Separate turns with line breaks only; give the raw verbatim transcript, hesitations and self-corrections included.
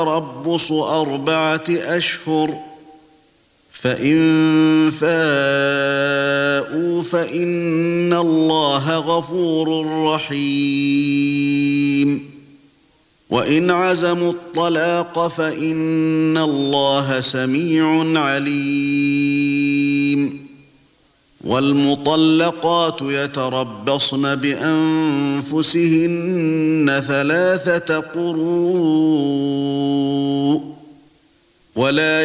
تربص أربعة أشهر فإن فاءوا فإن الله غفور رحيم وإن عزموا الطلاق فإن الله سميع عليم والمطلقات يتربصن بأنفسهن ثلاثة قروء ولا